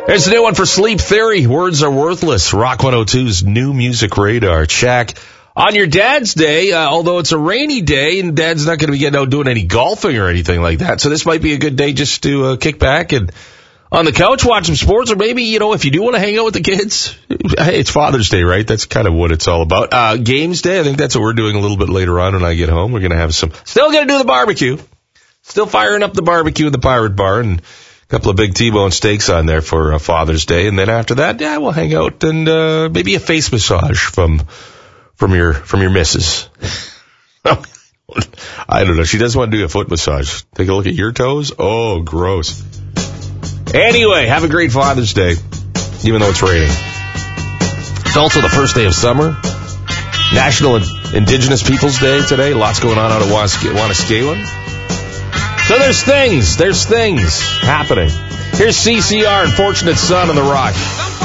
There's a new one for Sleep Theory. Words Are Worthless. Rock 102's new music radar. Check. On your dad's day, although it's a rainy day and dad's not going to be getting out doing any golfing or anything like that. So this might be a good day just to kick back and on the couch watch some sports, or maybe, if you do want to hang out with the kids, hey, it's Father's Day, right? That's kind of what it's all about. Games Day, I think that's what we're doing a little bit later on when I get home. We're going to have still going to do the barbecue. Still firing up the barbecue in the Pirate Bar and a couple of big T-bone steaks on there for Father's Day. And then after that, we'll hang out and maybe a face massage from your missus. I don't know. She doesn't want to do a foot massage. Take a look at your toes. Oh, gross. Anyway, have a great Father's Day, even though it's raining. It's also the first day of summer. National Indigenous Peoples Day today. Lots going on out at Waniscawen. So there's things happening. Here's CCR and Fortunate Son on the Rock.